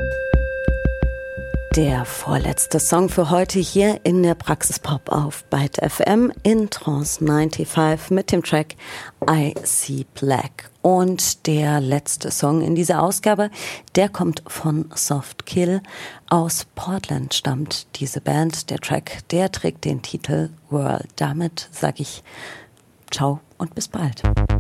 Der vorletzte Song für heute hier in der Praxis Pop auf Byte FM in Trance 95 mit dem Track I See Black. Und der letzte Song in dieser Ausgabe, der kommt von Softkill. Aus Portland stammt diese Band. Der Track, der trägt den Titel World. Damit sage ich ciao und bis bald.